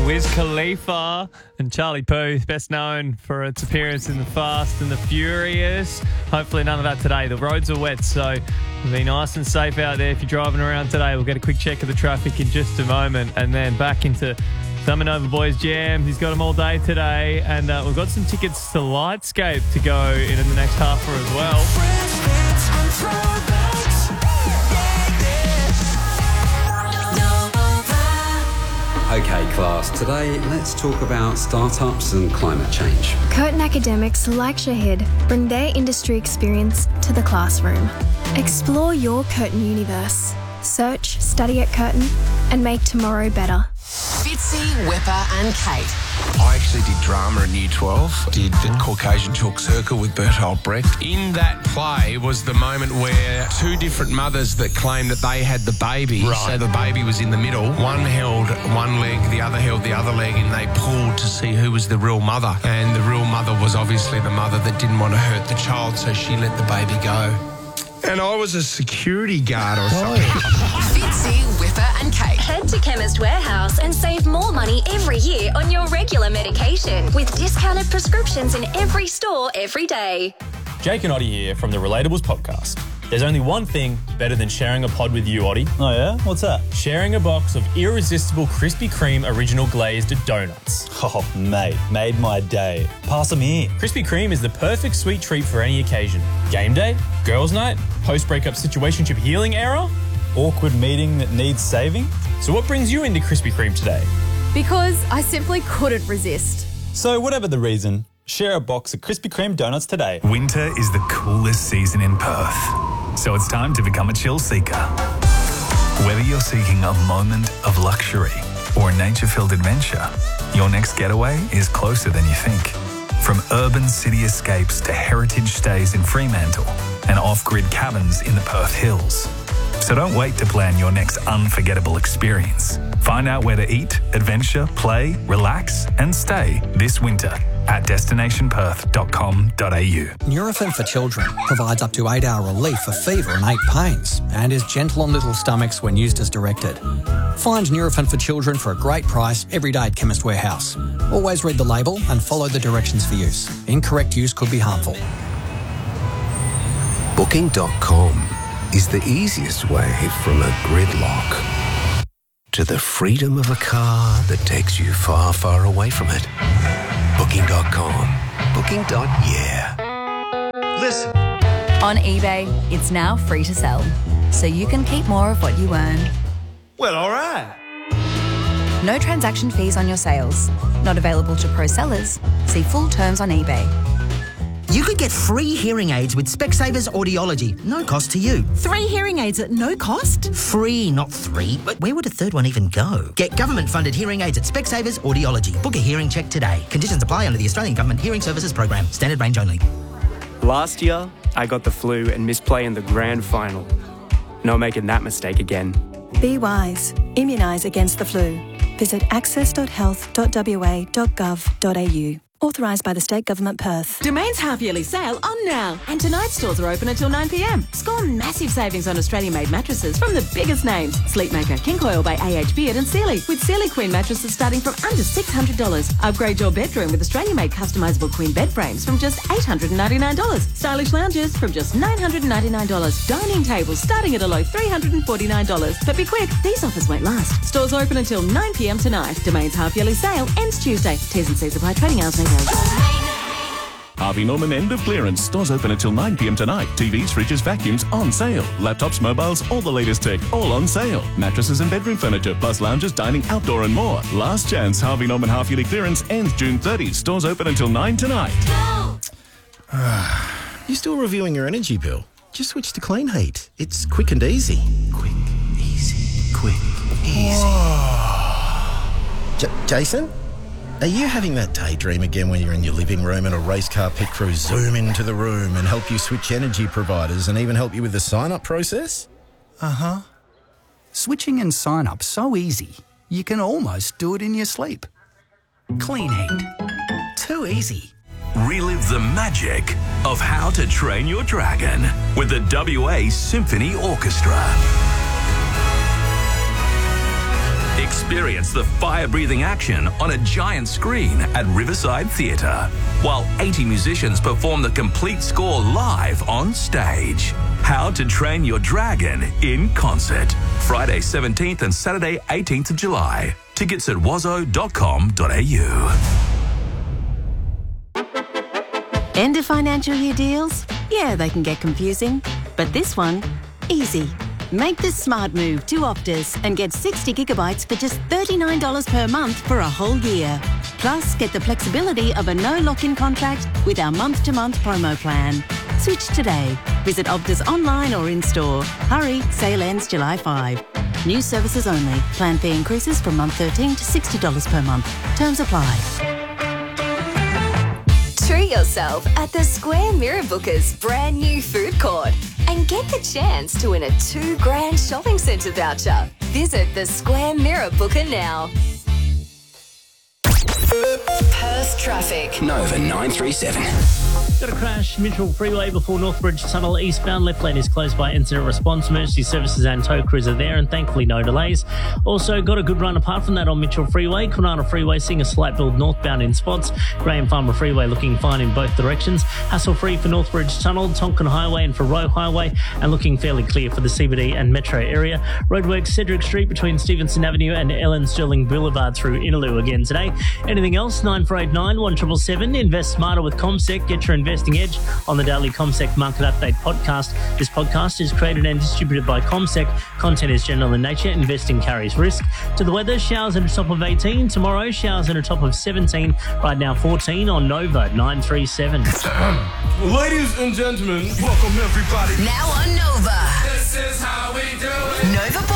Wiz Khalifa and Charlie Puth, best known for its appearance in The Fast and the Furious. Hopefully none of that today. The roads are wet, so be nice and safe out there if you're driving around today. We'll get a quick check of the traffic in just a moment, and then back into Summer Nova Boys Jam. He's got them all day today, and we've got some tickets to Lightscape to go in the next half hour as well. Okay, class, today let's talk about startups and climate change. Curtin academics like Shahid bring their industry experience to the classroom. Explore your Curtin universe. Search, study at Curtin, and make tomorrow better. Fitzy, Whipper and Kate. I actually did drama in Year 12. Did the Caucasian Chalk Circle with Bertolt Brecht. In that play was the moment where two different mothers that claimed that they had the baby. Right. So the baby was in the middle. One held one leg, the other held the other leg, and they pulled to see who was the real mother. And the real mother was obviously the mother that didn't want to hurt the child, so she let the baby go. And I was a security guard or something. Fitzy, Whipper and Kate. Head to Chemist Warehouse and save more money every year on your regular medication with discounted prescriptions in every store every day. Jake and Oddie here from the Relatables podcast. There's only one thing better than sharing a pod with you, Oddie. Oh yeah? What's that? Sharing a box of irresistible Krispy Kreme original glazed donuts. Oh, mate, made my day. Pass them here. Krispy Kreme is the perfect sweet treat for any occasion. Game day, girls' night, post-breakup situationship healing era, awkward meeting that needs saving. So what brings you into Krispy Kreme today? Because I simply couldn't resist. So whatever the reason, share a box of Krispy Kreme donuts today. Winter is the coolest season in Perth, so it's time to become a chill seeker. Whether you're seeking a moment of luxury or a nature-filled adventure, your next getaway is closer than you think. From urban city escapes to heritage stays in Fremantle and off-grid cabins in the Perth Hills. So don't wait to plan your next unforgettable experience. Find out where to eat, adventure, play, relax and stay this winter at destinationperth.com.au. Nurofen for Children provides up to 8-hour relief for fever and ache pains and is gentle on little stomachs when used as directed. Find Nurofen for Children for a great price every day at Chemist Warehouse. Always read the label and follow the directions for use. Incorrect use could be harmful. Booking.com is the easiest way from a gridlock to the freedom of a car that takes you far, far away from it. Booking.com. Booking.yeah. Listen. On eBay, it's now free to sell, so you can keep more of what you earn. Well, all right. No transaction fees on your sales. Not available to pro sellers. See full terms on eBay. You could get free hearing aids with Specsavers Audiology. No cost to you. 3 hearing aids at no cost? Free, not 3. But where would a third one even go? Get government-funded hearing aids at Specsavers Audiology. Book a hearing check today. Conditions apply under the Australian Government Hearing Services Program. Standard range only. Last year, I got the flu and missed play in the grand final. Not making that mistake again. Be wise. Immunise against the flu. Visit access.health.wa.gov.au. Authorised by the State Government Perth. Domain's half-yearly sale on now. And tonight's stores are open until 9 p.m. Score massive savings on Australian-made mattresses from the biggest names. Sleepmaker, King Coil by AH Beard and Sealy. With Sealy Queen mattresses starting from under $600. Upgrade your bedroom with Australian-made customisable Queen bed frames from just $899. Stylish lounges from just $999. Dining tables starting at a low $349. But be quick, these offers won't last. Stores open until 9 p.m. tonight. Domain's half-yearly sale ends Tuesday. T's and C's apply. Trading hours may vary. Harvey Norman end of clearance. Stores open until 9 p.m. tonight. TVs, fridges, vacuums on sale. Laptops, mobiles, all the latest tech, all on sale. Mattresses and bedroom furniture, plus lounges, dining, outdoor and more. Last chance Harvey Norman half-yearly clearance ends June 30. Stores open until 9 tonight. You still reviewing your energy bill? Just switch to Clean Heat. It's quick and easy. Quick, easy, quick, easy. Jason? Are you having that daydream again when you're in your living room and a race car pit crew zoom into the room and help you switch energy providers and even help you with the sign-up process? Uh-huh. Switching and sign-up so easy, you can almost do it in your sleep. Clean Heat. Too easy. Relive the magic of How to Train Your Dragon with the WA Symphony Orchestra. Experience the fire-breathing action on a giant screen at Riverside Theatre, while 80 musicians perform the complete score live on stage. How to Train Your Dragon in concert. Friday 17th and Saturday 18th of July. Tickets at wazo.com.au. End of financial year deals? Yeah, they can get confusing. But this one, easy. Make the smart move to Optus and get 60 gigabytes for just $39 per month for a whole year. Plus, get the flexibility of a no lock-in contract with our month-to-month promo plan. Switch today. Visit Optus online or in-store. Hurry, sale ends July 5. New services only. Plan fee increases from month 13 to $60 per month. Terms apply. Treat yourself at the Square Mirrabooka's brand new food court and get the chance to win a $2,000 shopping centre voucher. Visit the Square Mirrabooka now. Perth traffic. Nova 937. Got a crash, Mitchell Freeway before Northbridge Tunnel eastbound. Left lane is closed by incident response. Emergency services and tow crews are there, and thankfully no delays. Also got a good run apart from that on Mitchell Freeway. Kwinana Freeway seeing a slight build northbound in spots. Graham Farmer Freeway looking fine in both directions. Hassle-free for Northbridge Tunnel, Tonkin Highway and for Roe Highway, and looking fairly clear for the CBD and metro area. Roadworks Cedric Street between Stevenson Avenue and Ellen Sterling Boulevard through Innaloo again today. Anything else? 9489 1777. Invest smarter with CommSec. Get your investing edge on the daily CommSec Market Update podcast. This podcast is created and distributed by CommSec. Content is general in nature. Investing carries risk. To the weather, showers at a top of 18. Tomorrow, showers at a top of 17. Right now, 14 on Nova 937. Ladies and gentlemen, welcome everybody. Now on Nova. This is how we do it. Nova